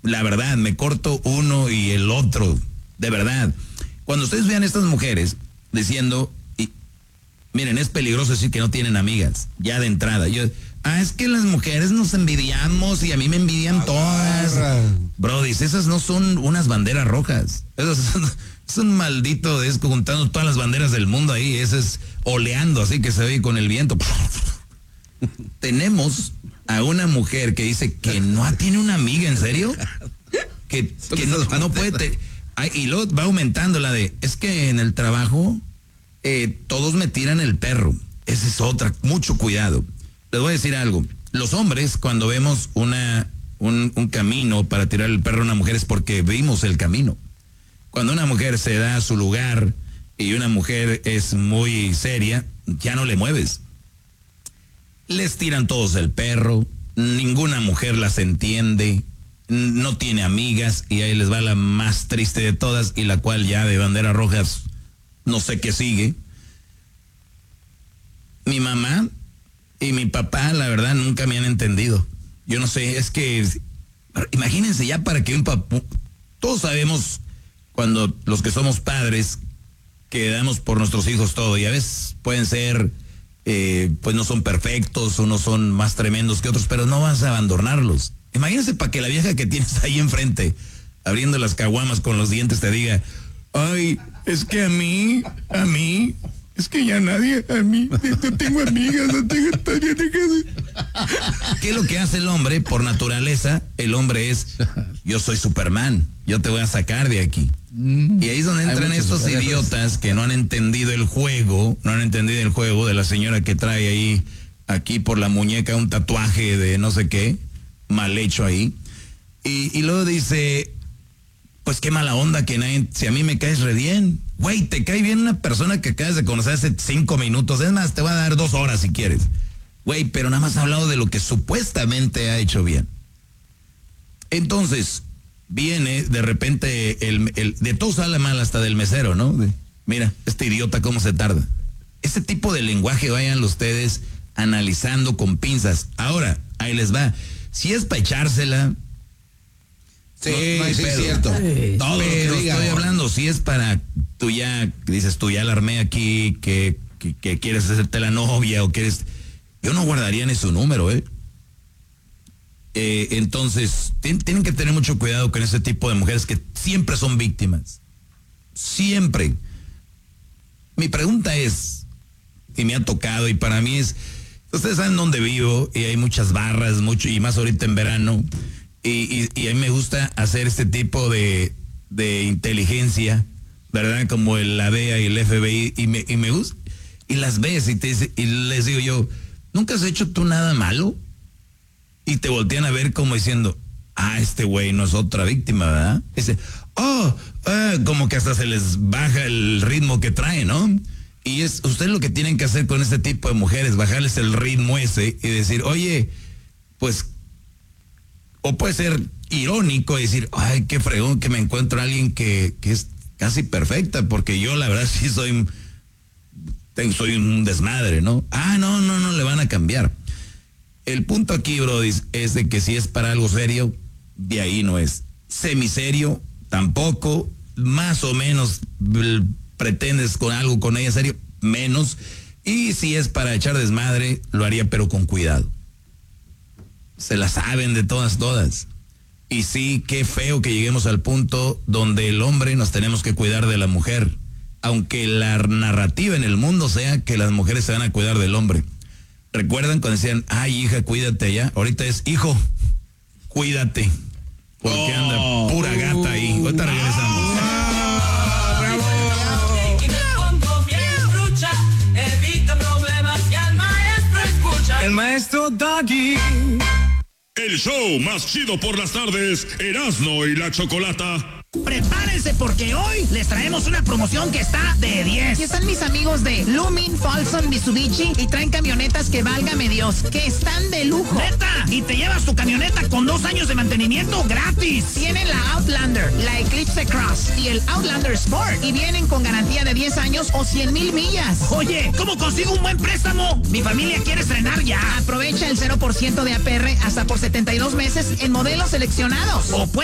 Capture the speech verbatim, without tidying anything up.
la verdad, me corto uno y el otro, de verdad. Cuando ustedes vean a estas mujeres diciendo, y, miren, es peligroso decir que no tienen amigas, ya de entrada. Yo, ah, es que las mujeres nos envidiamos y a mí me envidian ah, todas. Brody, esas no son unas banderas rojas. Esas son, es un maldito disco juntando todas las banderas del mundo ahí. Ese es oleando así que se ve con el viento. Tenemos a una mujer que dice que no tiene una amiga, ¿en serio? Que, que no, no puede... Te, ay, y luego va aumentando la de, es que en el trabajo eh, todos me tiran el perro. Esa es otra, mucho cuidado. Les voy a decir algo. Los hombres, cuando vemos una un, un camino para tirar el perro a una mujer, es porque vimos el camino. Cuando una mujer se da a su lugar y una mujer es muy seria, ya no le mueves. Les tiran todos el perro, ninguna mujer las entiende, no tiene amigas, y ahí les va la más triste de todas, y la cual ya de banderas rojas no sé qué sigue. Mi mamá y mi papá, la verdad, nunca me han entendido. Yo no sé, es que imagínense ya para que un papá, todos sabemos cuando los que somos padres que damos por nuestros hijos todo, y a veces pueden ser Eh, pues no son perfectos, unos son más tremendos que otros, pero no vas a abandonarlos. Imagínense para que la vieja que tienes ahí enfrente, abriendo las caguamas con los dientes, te diga, ay, es que a mí, a mí, es que ya nadie, a mí, no tengo amigas, no tengo... ¿Qué es lo que hace el hombre por naturaleza? El hombre es, yo soy Superman, yo te voy a sacar de aquí. Mm. Y ahí es donde entran estos idiotas que no han entendido el juego, no han entendido el juego de la señora que trae ahí, aquí por la muñeca, un tatuaje de no sé qué, mal hecho ahí. Y, y luego dice, pues qué mala onda que nadie, si a mí me caes re bien. Güey, te cae bien una persona que acabas de conocer hace cinco minutos, es más, te va a dar dos horas si quieres. Güey, pero nada más ha hablado de lo que supuestamente ha hecho bien. Entonces, viene de repente, el, el de todo sale mal, hasta del mesero, ¿no? De, mira, este idiota cómo se tarda. Ese tipo de lenguaje vayan ustedes analizando con pinzas. Ahora, ahí les va. Si es para echársela, sí, no, no hay sí, pedo. cierto. Sí. Todo Pero lo que diga, estoy ¿no? hablando, si es para, tú ya, dices, tú ya la armé aquí, que, que, que quieres hacerte la novia o quieres... Yo no guardaría ni su número, ¿eh? eh entonces, ten, tienen que tener mucho cuidado con ese tipo de mujeres que siempre son víctimas. Siempre. Mi pregunta es, y me ha tocado, y para mí es, ustedes saben dónde vivo, y hay muchas barras, mucho, y más ahorita en verano, y, y, y a mí me gusta hacer este tipo de, de inteligencia, ¿verdad? Como el, la D E A y el F B I, y me, y me gusta, y las ves, y, te, y les digo yo, ¿nunca has hecho tú nada malo? Y te voltean a ver como diciendo, ah, este güey no es otra víctima, ¿verdad? Dice, oh, uh, como que hasta se les baja el ritmo que trae, ¿no? Y es, ustedes lo que tienen que hacer con este tipo de mujeres, bajarles el ritmo ese y decir, oye, pues, o puede ser irónico decir, ay, qué fregón que me encuentro a alguien que, que es casi perfecta, porque yo la verdad sí soy... soy un desmadre, ¿no? Ah, no, no, no, le van a cambiar. El punto aquí, Brody, es de que si es para algo serio, de ahí no es. Semiserio, tampoco. Más o menos pretendes con algo con ella serio, menos. Y si es para echar desmadre, lo haría, pero con cuidado. Se la saben de todas, todas. Y sí, qué feo que lleguemos al punto donde el hombre nos tenemos que cuidar de la mujer. Aunque la narrativa en el mundo sea que las mujeres se van a cuidar del hombre. ¿Recuerdan cuando decían, ay, hija, cuídate ya? Ahorita es, hijo, cuídate. Porque oh, anda pura gata ahí. Ahorita regresamos. Ah, bravo. El maestro Doggy. El show más chido por las tardes, Erasmo y la Chocolata. Prepárense porque hoy les traemos una promoción que está de diez. Y están mis amigos de Lumin, Folsom, Mitsubishi y traen camionetas que válgame Dios, que están de lujo. ¡Neta! Y te llevas tu camioneta con dos años de mantenimiento gratis. Tienen la Outlander, la Eclipse Cross y el Outlander Sport y vienen con garantía de diez años o cien mil millas. Oye, ¿cómo consigo un buen préstamo? Mi familia quiere estrenar ya. Aprovecha el cero por ciento de A P R hasta por setenta y dos meses en modelos seleccionados. O